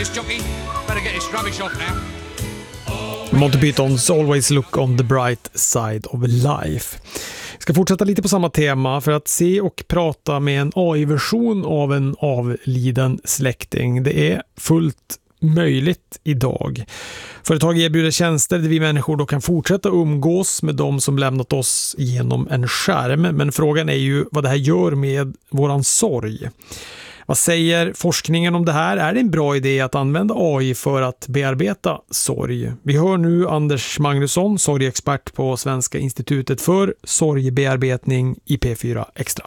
Monty Pythons Always Look on the Bright Side of Life. Jag ska fortsätta lite på samma tema för att se och prata med en AI-version av en avliden släkting. Det är fullt möjligt idag. Företag erbjuder tjänster där vi människor då kan fortsätta umgås med de som lämnat oss genom en skärm. Men frågan är ju vad det här gör med våran sorg. Vad säger forskningen om det här? Är det en bra idé att använda AI för att bearbeta sorg? Vi hör nu Anders Magnusson, sorgexpert på Svenska institutet för sorgbearbetning i P4 Extra.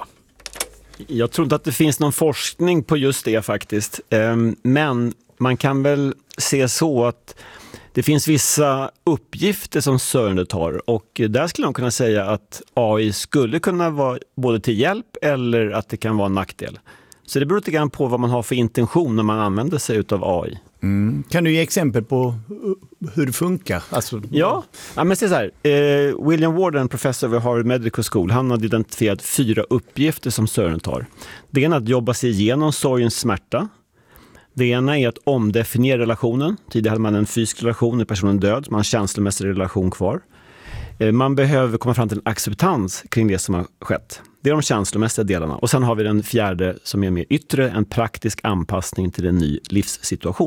Jag tror inte att det finns någon forskning på just det faktiskt. Men man kan väl se så att det finns vissa uppgifter som sörjande tar, och där skulle man kunna säga att AI skulle kunna vara både till hjälp eller att det kan vara en nackdel. Så det beror lite grann på vad man har för intention när man använder sig av AI. Kan du ge exempel på hur det funkar? Alltså... Ja, men så här. William Ward, en professor vid Harvard Medical School, han har identifierat 4 uppgifter som sörjaren tar. Det ena är att jobba sig igenom sorgens smärta. Det ena är att omdefiniera relationen. Tidigare hade man en fysisk relation när personen död, man har en känslomässig relation kvar. Man behöver komma fram till en acceptans kring det som har skett. Det är de känslomässiga delarna. Och sen har vi den fjärde som är mer yttre, en praktisk anpassning till en ny livssituation.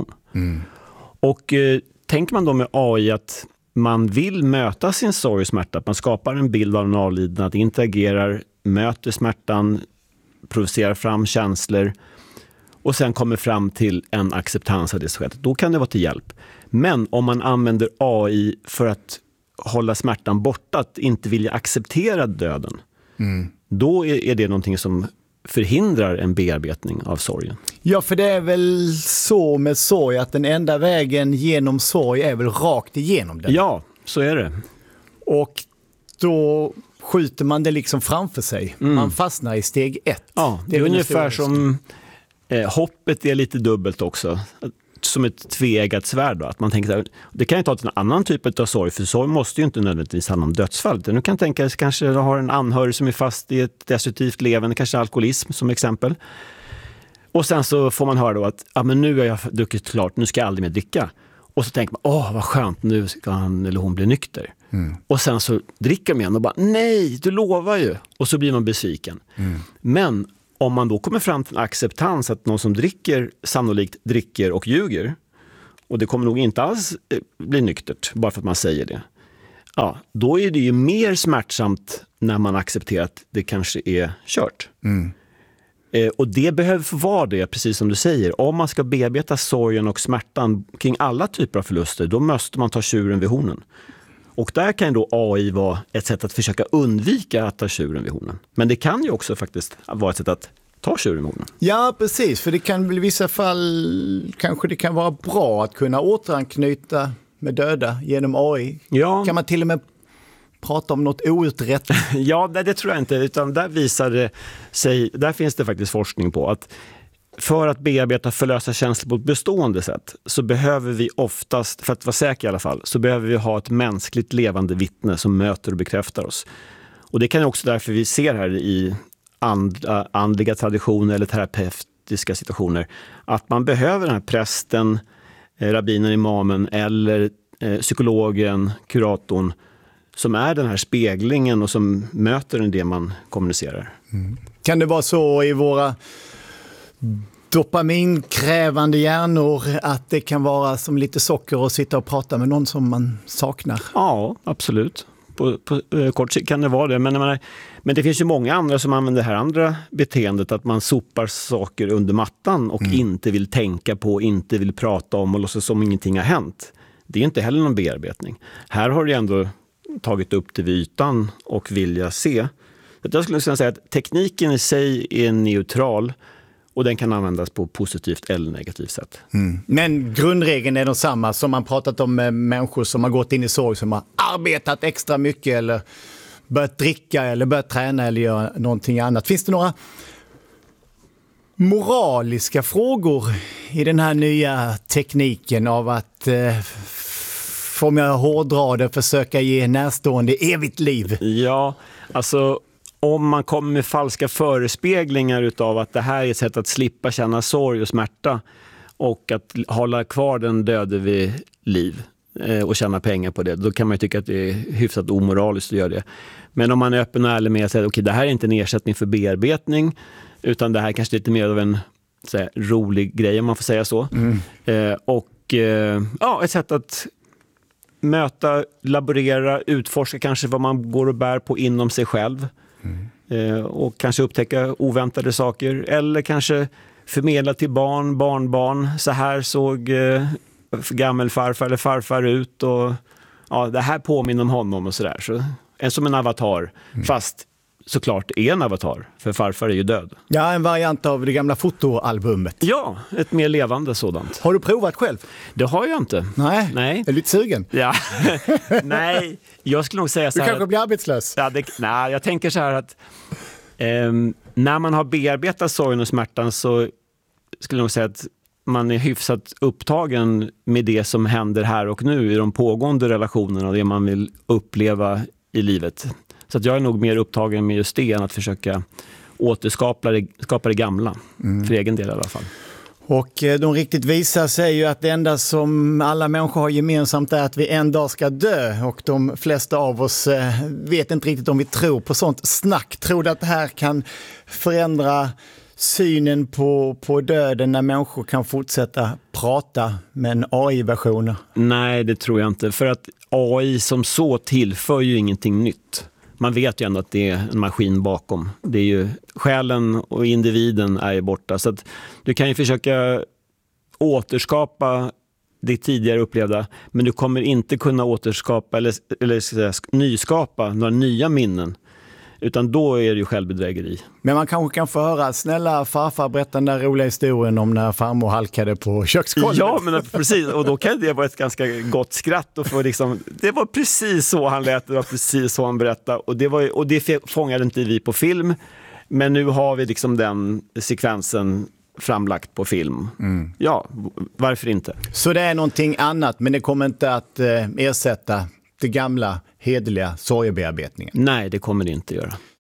Och tänker man då med AI att man vill möta sin sorg och smärta, att man skapar en bild av den avlidna, att interagerar, möter smärtan, provocerar fram känslor och sen kommer fram till en acceptans av det som skett, då kan det vara till hjälp. Men om man använder AI för att hålla smärtan borta, att inte vilja acceptera döden, då är det någonting som förhindrar en bearbetning av sorgen. Ja, för det är väl så med sorg att den enda vägen genom sorg är väl rakt igenom den. Ja, så är det. Och då skjuter man det liksom framför sig. Man fastnar i steg 1. Ja, det är ungefär som hoppet är lite dubbelt också. Som ett tveeggat svärd då. Att man tänker att det kan ju ta till en annan typ av sorg, för sorg måste ju inte nödvändigtvis handla om dödsfall. Du kan tänka dig kanske du har en anhörig som är fast i ett destruktivt levande, kanske alkoholism som exempel. Och sen så får man höra då att men nu har jag druckit klart, nu ska jag aldrig mer dricka. Och så tänker man, vad skönt, nu ska han eller hon bli nykter. Och sen så dricker man igen och bara, nej, du lovar ju. Och så blir man besviken. Men om man då kommer fram till en acceptans att någon som dricker sannolikt dricker och ljuger, och det kommer nog inte alls bli nyktert bara för att man säger det, ja, då är det ju mer smärtsamt när man accepterar att det kanske är kört. Och det behöver få vara det, precis som du säger. Om man ska bearbeta sorgen och smärtan kring alla typer av förluster, då måste man ta tjuren vid hornen. Och där kan då AI vara ett sätt att försöka undvika att ta tjuren vid hornen. Men det kan ju också faktiskt vara ett sätt att ta tjuren vid hornen. Ja, precis. För det kan i vissa fall kanske det kan vara bra att kunna återanknyta med döda genom AI. Ja. Kan man till och med prata om något outrätt? Ja, det tror jag inte. Utan där visar det sig, där finns det faktiskt forskning på att för att bearbeta förlösa känslor på ett bestående sätt så behöver vi oftast, för att vara säker i alla fall, så behöver vi ha ett mänskligt levande vittne som möter och bekräftar oss. Och det kan ju också därför vi ser här i andliga traditioner eller terapeutiska situationer att man behöver den här prästen, rabbinen, imamen eller psykologen, kuratorn som är den här speglingen och som möter det man kommunicerar. Kan det vara så i våra dopaminkrävande hjärnor att det kan vara som lite socker att sitta och prata med någon som man saknar? Ja, absolut. På kort sikt kan det vara det. Men det finns ju många andra som använder det här andra beteendet, att man sopar saker under mattan och inte vill tänka på, inte vill prata om och låtsas som ingenting har hänt. Det är inte heller någon bearbetning. Här har det ändå tagit upp till ytan och vilja se. Jag skulle säga att tekniken i sig är neutral och den kan användas på positivt eller negativt sätt. Men grundregeln är de samma som man pratat om med människor som har gått in i sorg, som har arbetat extra mycket eller börjat dricka eller börjat träna eller göra någonting annat. Finns det några moraliska frågor i den här nya tekniken av att om jag hårdrar det, försöka ge närstående evigt liv? Ja, alltså om man kommer med falska förespeglingar utav att det här är ett sätt att slippa känna sorg och smärta och att hålla kvar den döde vid liv och tjäna pengar på det, då kan man ju tycka att det är hyfsat omoraliskt att göra det. Men om man är öppen och ärlig med att säga okej, det här är inte en ersättning för bearbetning, utan det här är kanske lite mer av en rolig grej, om man får säga så. Ett sätt att möta, laborera, utforska kanske vad man går och bär på inom sig själv. Och kanske upptäcka oväntade saker, eller kanske förmedla till barn, barnbarn, så här såg gammelfarfar eller farfar ut, och det här påminner om honom och sådär. Så som en avatar, fast såklart är en avatar, för farfar är ju död. Ja, en variant av det gamla fotoalbumet. Ja, ett mer levande sådant. Har du provat själv? Det har jag inte. Nej. Är du lite sugen? Ja. Nej, jag skulle nog säga så här. Du kanske blir arbetslös? Nej, jag tänker så här att när man har bearbetat sorgen och smärtan, så skulle jag nog säga att man är hyfsat upptagen med det som händer här och nu i de pågående relationerna och det man vill uppleva i livet. Så att jag är nog mer upptagen med just det än att försöka återskapa det gamla, för egen del i alla fall. Och de riktigt visa sig ju att det enda som alla människor har gemensamt är att vi en dag ska dö, och de flesta av oss vet inte riktigt om vi tror på sånt snack. Tror du att det här kan förändra synen på döden när människor kan fortsätta prata med en AI-version? Nej, det tror jag inte. För att AI som så tillför ju ingenting nytt. Man vet ju ändå att det är en maskin bakom. Det är ju själen och individen är ju borta. Så att du kan ju försöka återskapa det tidigare upplevda, men du kommer inte kunna återskapa eller nyskapa några nya minnen. Utan då är det ju självbedrägeri. Men man kanske kan få höra, snälla farfar, berätta den där roliga historien om när farmor halkade på köksgolvet. Ja, men precis. Och då kan det vara ett ganska gott skratt. Och det var precis så han lät, det var precis så han berättade. Och det fångade inte vi på film. Men nu har vi liksom den sekvensen framlagt på film. Ja, varför inte? Så det är någonting annat, men det kommer inte att ersätta det gamla, hederliga sorgebearbetningen? Nej, det kommer det inte göra.